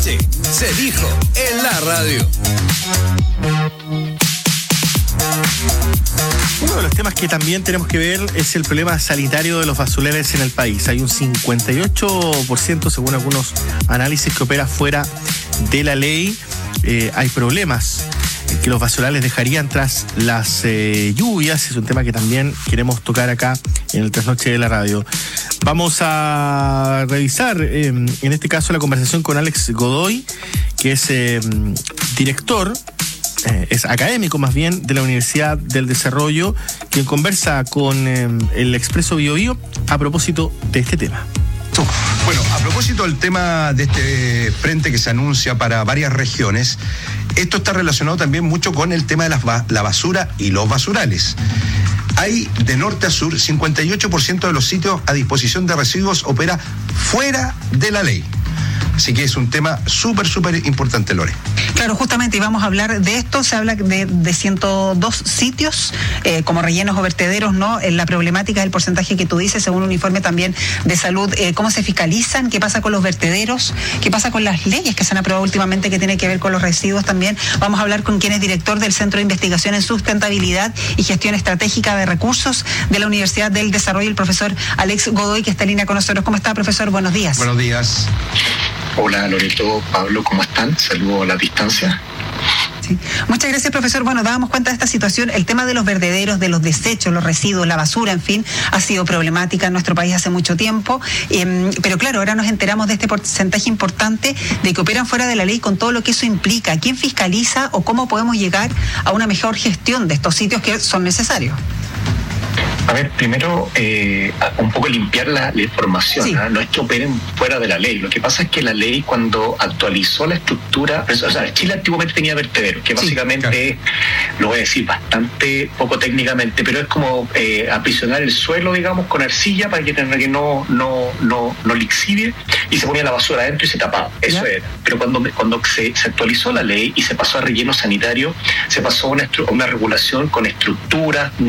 Sí, se dijo en la radio. Uno de los temas que también tenemos que ver es el problema sanitario de los basureros en el país. Hay un 58%, según algunos análisis, que opera fuera de la ley. Hay problemas que los basurales dejarían tras las lluvias. Es un tema que también queremos tocar acá en el Trasnoche de la Radio. Vamos a revisar, en este caso, la conversación con Alex Godoy, que es director, es académico más bien, de la Universidad del Desarrollo, quien conversa con el Expreso Biobío a propósito de este tema. Bueno, a propósito del tema de este frente que se anuncia para varias regiones, esto está relacionado también mucho con el tema de la basura y los basurales. Hay, de norte a sur, 58% de los sitios a disposición de residuos opera fuera de la ley. Así que es un tema súper importante, Lore. Claro, justamente, y vamos a hablar de esto. Se habla de 102 sitios como rellenos o vertederos, ¿no? La problemática del porcentaje que tú dices, según un informe también de salud, cómo se fiscalizan, qué pasa con los vertederos, qué pasa con las leyes que se han aprobado últimamente que tienen que ver con los residuos también. Vamos a hablar con quien es director del Centro de Investigación en Sustentabilidad y Gestión Estratégica de Recursos de la Universidad del Desarrollo, el profesor Alex Godoy, que está en línea con nosotros. ¿Cómo está, profesor? Buenos días. Buenos días. Hola, Loreto, Pablo, ¿cómo están? Saludo a la distancia. Sí. Muchas gracias, profesor. Bueno, dábamos cuenta de esta situación. El tema de los vertederos, de los desechos, los residuos, la basura, en fin, ha sido problemática en nuestro país hace mucho tiempo. Pero claro, ahora nos enteramos de este porcentaje importante de que operan fuera de la ley con todo lo que eso implica. ¿Quién fiscaliza o cómo podemos llegar a una mejor gestión de estos sitios que son necesarios? A ver, primero, un poco limpiar la información, sí. No es que operen fuera de la ley. Lo que pasa es que la ley, cuando actualizó la estructura, o sea, Chile antiguamente tenía vertederos, que básicamente sí, claro, lo voy a decir bastante poco técnicamente, pero es como aprisionar el suelo, digamos, con arcilla para que no lixivie, y se ponía la basura adentro y se tapaba. Eso era. Pero cuando se actualizó la ley y se pasó a relleno sanitario, se pasó a una regulación con estructuras,